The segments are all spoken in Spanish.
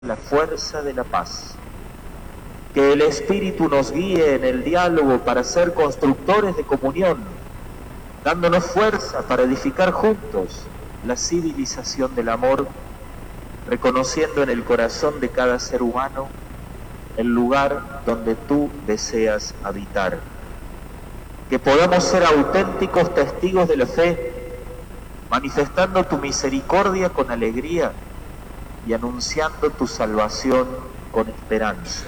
la fuerza de la paz. Que el Espíritu nos guíe en el diálogo para ser constructores de comunión, dándonos fuerza para edificar juntos la civilización del amor, reconociendo en el corazón de cada ser humano el lugar donde tú deseas habitar. Que podamos ser auténticos testigos de la fe, manifestando tu misericordia con alegría y anunciando tu salvación con esperanza.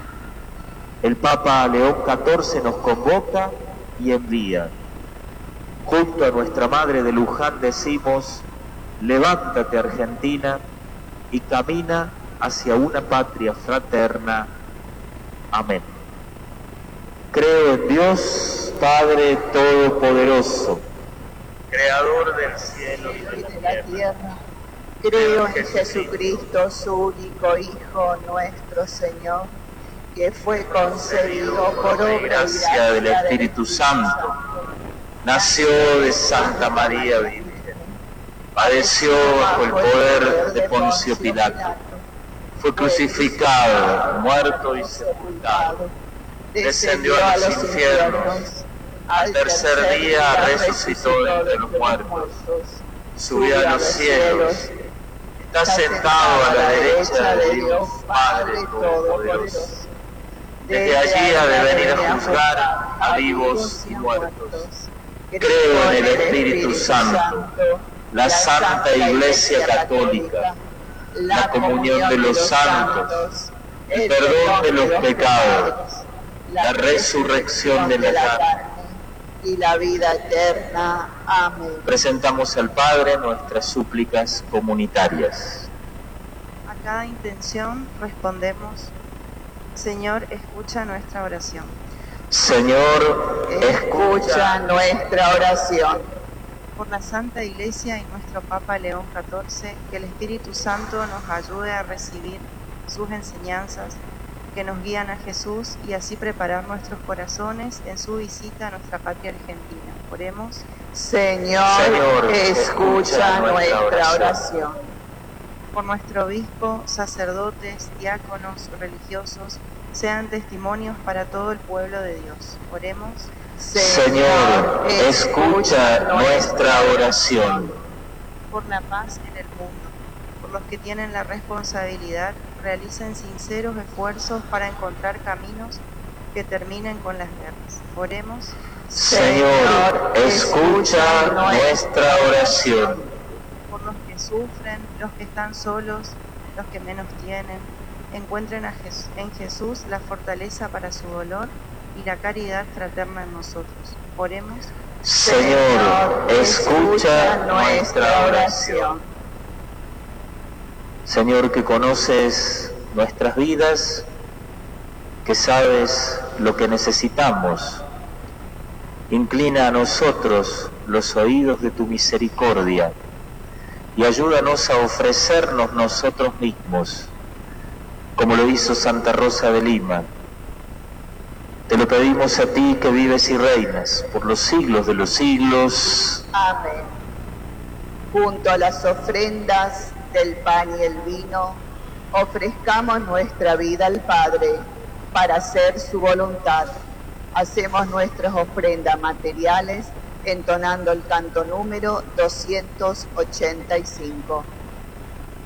El Papa León XIV nos convoca y envía. Junto a nuestra Madre de Luján decimos: levántate, Argentina, y camina hacia una patria fraterna. Amén. Creo en Dios, Padre Todopoderoso, Creador del cielo y de la tierra. Creo en Jesucristo, su único Hijo, nuestro Señor, que fue concebido por obra y gracia del Espíritu Santo. Nació de Santa María Virgen. Padeció bajo el poder de Poncio Pilato. Fue crucificado, muerto y sepultado. Descendió a los infiernos. Al tercer día resucitó de entre los muertos. Subió a los cielos. Está sentado a la derecha de Dios Padre Todopoderoso. Desde allí ha de venir a juzgar a vivos y muertos. Creo en el Espíritu Santo, la Santa Iglesia Católica, la comunión de los santos, el perdón de los pecados, la resurrección de la carne y la vida eterna. Amén. Presentamos al Padre nuestras súplicas comunitarias. A cada intención respondemos: Señor, escucha nuestra oración. Señor, escucha nuestra oración. Por la Santa Iglesia y nuestro Papa León XIV, que el Espíritu Santo nos ayude a recibir sus enseñanzas, que nos guían a Jesús, y así preparar nuestros corazones en su visita a nuestra patria argentina. Oremos. Señor, escucha nuestra oración. Por nuestro obispo, sacerdotes, diáconos, religiosos, sean testimonios para todo el pueblo de Dios. Oremos. Señor, escucha nuestra oración. Por la paz en el mundo, por los que tienen la responsabilidad, realicen sinceros esfuerzos para encontrar caminos que terminen con las guerras. Oremos. Señor, escucha nuestra oración. Por los que sufren, los que están solos, los que menos tienen, encuentren en Jesús la fortaleza para su dolor y la caridad fraterna en nosotros. Oremos. Señor, escucha nuestra oración. Señor, que conoces nuestras vidas, que sabes lo que necesitamos, inclina a nosotros los oídos de tu misericordia y ayúdanos a ofrecernos nosotros mismos, como lo hizo Santa Rosa de Lima. Te lo pedimos a ti, que vives y reinas por los siglos de los siglos. Amén. Junto a las ofrendas del pan y el vino, ofrezcamos nuestra vida al Padre para hacer su voluntad. Hacemos nuestras ofrendas materiales entonando el canto número 285.